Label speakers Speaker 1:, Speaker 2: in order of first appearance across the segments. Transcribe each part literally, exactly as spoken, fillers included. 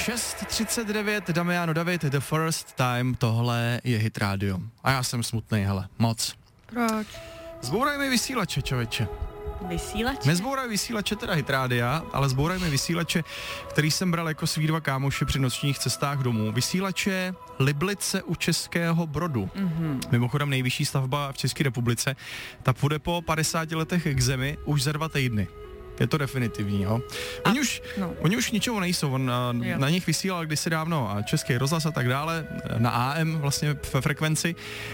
Speaker 1: šest třicet devět, Damiano David, The First Time, tohle je Hit Radio. A já jsem smutnej, hele, moc.
Speaker 2: Proč?
Speaker 1: Zbourajme vysílače, člověče.
Speaker 2: Vysílače?
Speaker 1: Nezbouraj vysílače teda Hit Rádia, ale zbourajme vysílače, který jsem bral jako svý dva kámoši při nočních cestách domů. Vysílače Liblice u Českého Brodu. Mm-hmm. Mimochodem nejvyšší stavba v České republice. Ta půjde po padesáti letech k zemi už za dva týdny. Je to definitivní, jo. Oni, a, už, no. oni už ničeho nejsou, on jo. na nich vysílal kdysi dávno Český rozhlas a tak dále, na á em vlastně ve frekvenci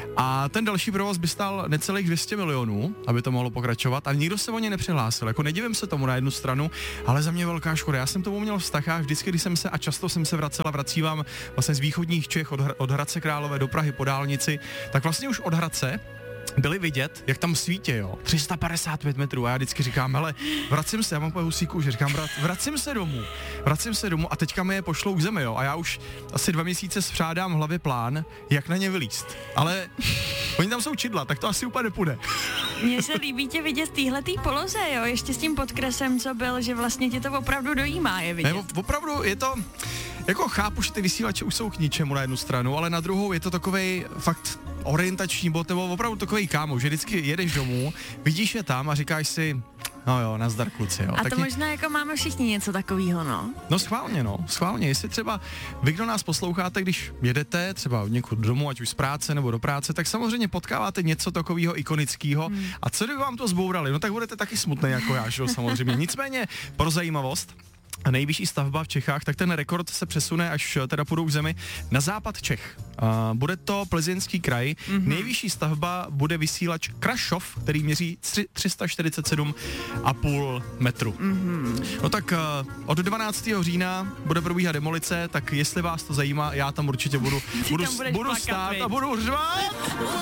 Speaker 1: a ten další provoz by stál necelých dvě stě milionů, aby to mohlo pokračovat a nikdo se o ně nepřihlásil, jako nedivím se tomu na jednu stranu, ale za mě velká škoda, já jsem tomu měl vztah a vždycky, když jsem se a často jsem se vracel a vracívám vlastně z východních Čech od, od Hradce Králové do Prahy po dálnici, tak vlastně už od Hradce byli vidět, jak tam svítě, jo, tři sta padesát pět metrů a já vždycky říkám, hele, vracím se, já mám po husíku, že říkám, vrat, vracím se domů, vracím se domů a teďka mi je pošlou k zemi, jo, a já už asi dva měsíce spřádám v hlavě plán, jak na ně vylízt, ale oni tam jsou čidla, tak to asi úplně nepůjde.
Speaker 2: Mně se líbí tě vidět v téhletý poloze, jo, ještě s tím podkresem, co byl, že vlastně tě to opravdu dojímá je vidět.
Speaker 1: Ne, opravdu je to, jako chápu, že ty vysílače už jsou k ničemu na jednu stranu, ale na druhou je to takovej fakt orientační bod, nebo opravdu takový kámo, že vždycky jedeš domů, vidíš je tam a říkáš si, no jo, nazdar kluci, jo.
Speaker 2: A to
Speaker 1: Taky...
Speaker 2: možná jako máme všichni něco takového, no.
Speaker 1: No schválně, no, schválně, jestli třeba vy, kdo nás posloucháte, když jedete třeba někud domů, ať už z práce nebo do práce, tak samozřejmě potkáváte něco takového ikonického hmm. a co kdyby vám to zbourali, no tak budete taky smutný jako já, že samozřejmě. Nicméně pro zajímavost, a nejvyšší stavba v Čechách, tak ten rekord se přesune, až teda půjdou k zemi, na západ Čech. Uh, bude to Plzeňský kraj. Mm-hmm. Nejvyšší stavba bude vysílač Krašov, který měří tři sta čtyřicet sedm a půl metru. Mm-hmm. No tak uh, od dvanáctého října bude probíhat demolice, tak jestli vás to zajímá, já tam určitě budu, budu,
Speaker 2: tam
Speaker 1: budu
Speaker 2: plakat,
Speaker 1: stát
Speaker 2: viď?
Speaker 1: a budu řvát.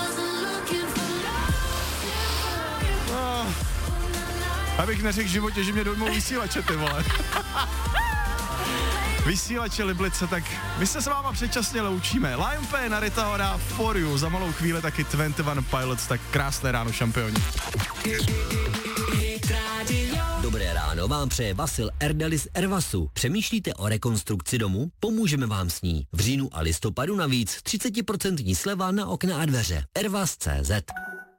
Speaker 1: Abych neřekl v životě, že mě dojmou vysílače, ty vole. Vysílače Liblice, tak my se s váma předčasně loučíme. Lion P na Rita Ora, For You, za malou chvíli taky dvacet jedna Pilots, tak krásné ráno, šampioni.
Speaker 3: Dobré ráno vám přeje Vasil Erdelis Ervasu. Přemýšlíte o rekonstrukci domu? Pomůžeme vám s ní. V říjnu a listopadu navíc třicet procent sleva na okna a dveře. Ervas tečka cé zet.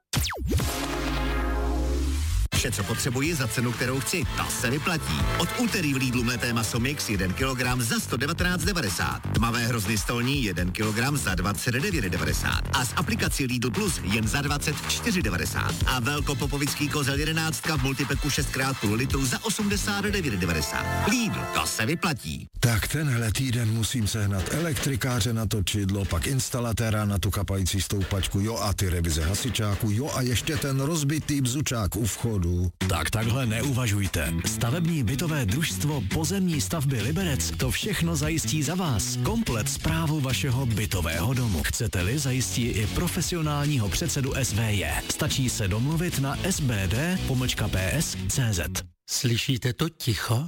Speaker 4: Vše, co potřebuji za cenu, kterou chci, ta se vyplatí. Od úterý v Lidlu mleté maso mix jeden kilogram za sto devatenáct devadesát. Tmavé hrozny stolní jeden kilogram za dvacet devět devadesát. A z aplikací Lidl Plus jen za dvacet čtyři devadesát. A velkopopovický kozel jedenáctka v multipeku šest krát půl litru za osmdesát devět devadesát. Lidl, to se vyplatí.
Speaker 5: Tak tenhle týden musím sehnat elektrikáře na to čidlo, pak instalatéra na tu kapající stoupačku, jo a ty revize hasičáku, jo a ještě ten rozbitý bzučák u vchodu.
Speaker 6: Tak takhle neuvažujte. Stavební bytové družstvo Pozemní stavby Liberec to všechno zajistí za vás. Komplet správu vašeho bytového domu. Chcete-li, zajistí i profesionálního předsedu es vé jé. Stačí se domluvit na sbd pomlčka ps tečka cé zet.
Speaker 7: Slyšíte to ticho?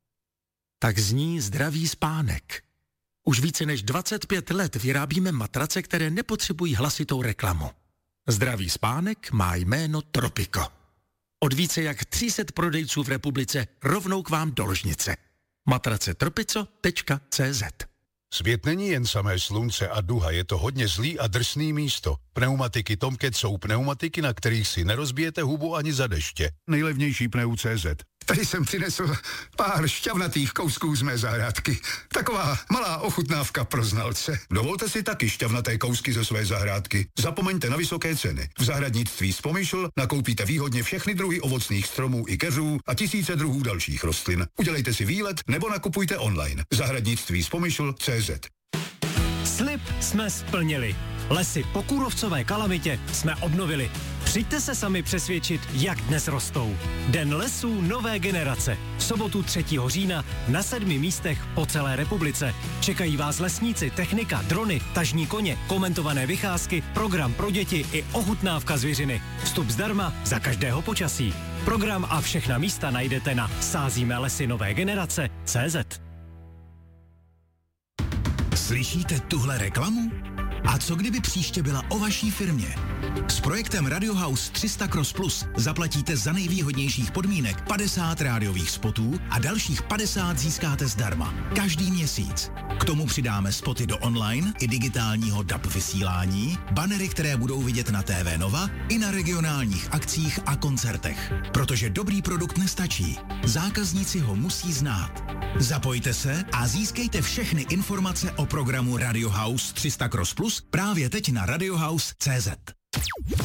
Speaker 7: Tak zní zdravý spánek. Už více než dvacet pět let vyrábíme matrace, které nepotřebují hlasitou reklamu. Zdravý spánek má jméno Tropico. Od více jak tři sta prodejců v republice rovnou k vám do ložnice. matrace tropico tečka cé zet.
Speaker 8: Svět není jen samé slunce a duha, je to hodně zlý a drsný místo. Pneumatiky Tomcat jsou pneumatiky, na kterých si nerozbijete hubu ani za deště. Nejlevnější pneu tečka cé zet.
Speaker 9: Tady jsem přinesl pár šťavnatých kousků z mé zahrádky. Taková malá ochutnávka pro znalce. Dovolte si taky šťavnaté kousky ze své zahrádky. Zapomeňte na vysoké ceny. V zahradnictví Spomyšl nakoupíte výhodně všechny druhy ovocných stromů i keřů a tisíce druhů dalších rostlin. Udělejte si výlet nebo nakupujte online. Zahradnictví Spomyšl tečka cé zet.
Speaker 6: Slib jsme splnili. Lesy po kůrovcové kalamitě jsme obnovili. Přijďte se sami přesvědčit, jak dnes rostou. Den lesů nové generace. V sobotu třetího října na sedmi místech po celé republice. Čekají vás lesníci, technika, drony, tažní koně, komentované vycházky, program pro děti i ochutnávka zvěřiny. Vstup zdarma za každého počasí. Program a všechna místa najdete na sázíme lesy nové generace tečka cé zet.
Speaker 10: Slyšíte tuhle reklamu? A co kdyby příště byla o vaší firmě? S projektem Radio House tři sta Cross Plus zaplatíte za nejvýhodnějších podmínek padesát rádiových spotů a dalších padesát získáte zdarma. Každý měsíc. K tomu přidáme spoty do online i digitálního D A B vysílání, banery, které budou vidět na T V Nova i na regionálních akcích a koncertech. Protože dobrý produkt nestačí. Zákazníci ho musí znát. Zapojte se a získejte všechny informace o programu Radio House tři sta Cross Plus právě teď na radiohouse tečka cé zet.